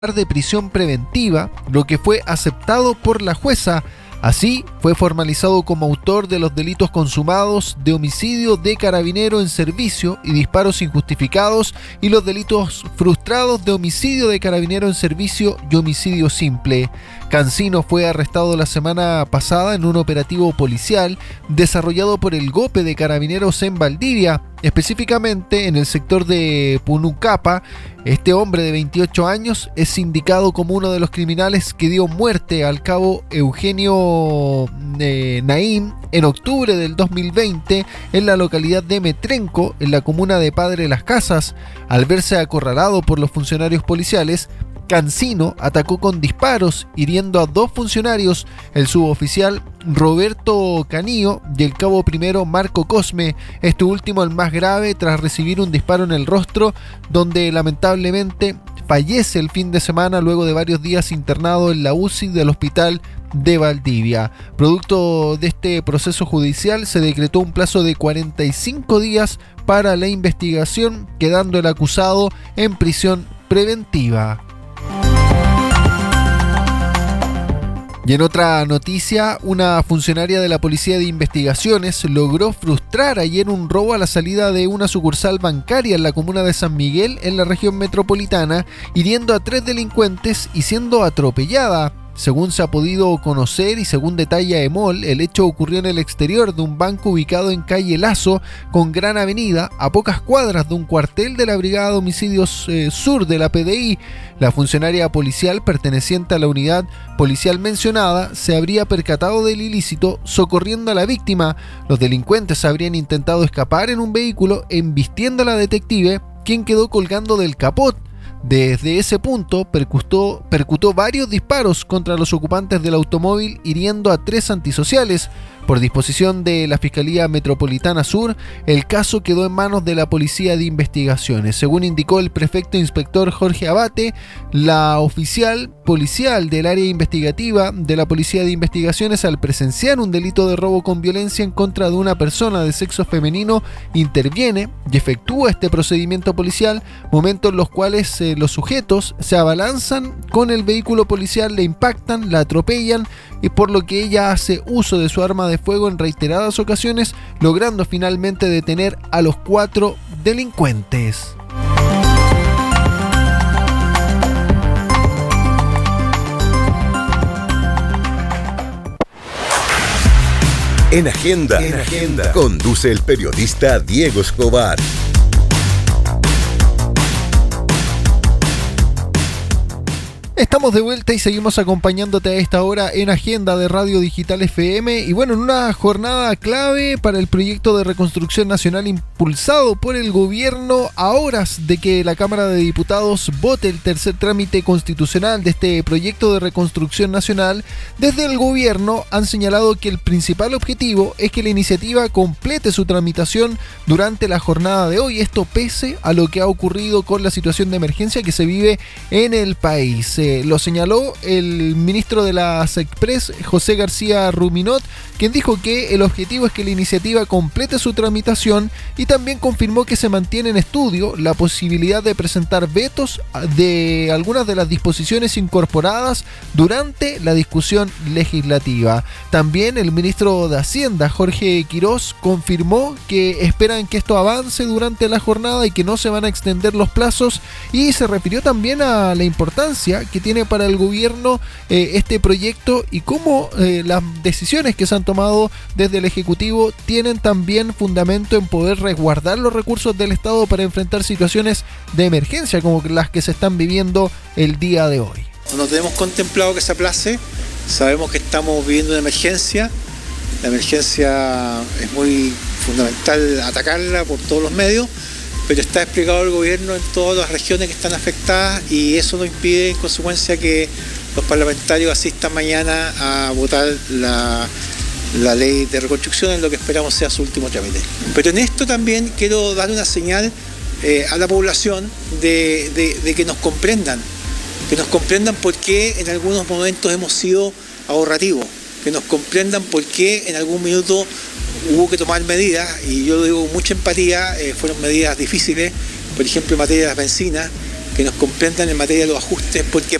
de prisión preventiva, lo que fue aceptado por la jueza. Así, fue formalizado como autor de los delitos consumados de homicidio de carabinero en servicio y disparos injustificados y los delitos frustrados de homicidio de carabinero en servicio y homicidio simple. Cancino fue arrestado la semana pasada en un operativo policial desarrollado por el GOPE de Carabineros en Valdivia, específicamente en el sector de Punucapa. Este hombre de 28 años es indicado como uno de los criminales que dio muerte al cabo Eugenio Naim en octubre del 2020 en la localidad de Metrenco, en la comuna de Padre Las Casas. Al verse acorralado por los funcionarios policiales, Cancino atacó con disparos, hiriendo a 2 funcionarios, el suboficial Roberto Canillo y el cabo primero Marco Cosme, este último el más grave tras recibir un disparo en el rostro, donde lamentablemente fallece el fin de semana luego de varios días internado en la UCI del hospital de Valdivia. Producto de este proceso judicial se decretó un plazo de 45 días para la investigación, quedando el acusado en prisión preventiva. Y en otra noticia, una funcionaria de la Policía de Investigaciones logró frustrar ayer un robo a la salida de una sucursal bancaria en la comuna de San Miguel, en la región metropolitana, hiriendo a 3 delincuentes y siendo atropellada. Según se ha podido conocer y según detalla EMOL, el hecho ocurrió en el exterior de un banco ubicado en calle Lazo con Gran Avenida, a pocas cuadras de un cuartel de la Brigada de Homicidios Sur de la PDI. La funcionaria policial perteneciente a la unidad policial mencionada se habría percatado del ilícito socorriendo a la víctima. Los delincuentes habrían intentado escapar en un vehículo embistiendo a la detective, quien quedó colgando del capot. Desde ese punto percutó varios disparos contra los ocupantes del automóvil, hiriendo a 3 antisociales. Por disposición de la Fiscalía Metropolitana Sur, el caso quedó en manos de la Policía de Investigaciones. Según indicó el prefecto inspector Jorge Abate, la oficial policial del área investigativa de la Policía de Investigaciones, al presenciar un delito de robo con violencia en contra de una persona de sexo femenino, interviene y efectúa este procedimiento policial, momentos en los cuales los sujetos se abalanzan con el vehículo policial, le impactan, la atropellan, y por lo que ella hace uso de su arma de fuego en reiteradas ocasiones, logrando finalmente detener a los 4 delincuentes. En Agenda, conduce el periodista Diego Escobar. Estamos de vuelta y seguimos acompañándote a esta hora en Agenda de Radio Digital FM. Y bueno, en una jornada clave para el proyecto de reconstrucción nacional impulsado por el gobierno, a horas de que la Cámara de Diputados vote el tercer trámite constitucional de este proyecto de reconstrucción nacional, desde el gobierno han señalado que el principal objetivo es que la iniciativa complete su tramitación durante la jornada de hoy. Esto pese a lo que ha ocurrido con la situación de emergencia que se vive en el país. Lo señaló el ministro de la SECPRES, José García Ruminot, quien dijo que el objetivo es que la iniciativa complete su tramitación, y también confirmó que se mantiene en estudio la posibilidad de presentar vetos de algunas de las disposiciones incorporadas durante la discusión legislativa. También el ministro de Hacienda, Jorge Quirós, confirmó que esperan que esto avance durante la jornada y que no se van a extender los plazos, y se refirió también a la importancia que tiene para el gobierno este proyecto y cómo las decisiones que se han tomado desde el Ejecutivo tienen también fundamento en poder resguardar los recursos del Estado para enfrentar situaciones de emergencia como las que se están viviendo el día de hoy. No tenemos contemplado que se aplace, sabemos que estamos viviendo una emergencia, la emergencia es muy fundamental atacarla por todos los medios, pero está explicado el gobierno en todas las regiones que están afectadas, y eso no impide en consecuencia que los parlamentarios asistan mañana a votar la ley de reconstrucción, en lo que esperamos sea su último trámite. Pero en esto también quiero dar una señal a la población de que nos comprendan por qué en algunos momentos hemos sido ahorrativos, que nos comprendan por qué en algún minuto hubo que tomar medidas, y yo lo digo con mucha empatía, fueron medidas difíciles, por ejemplo en materia de las bencinas, que que nos comprendan en materia de los ajustes, porque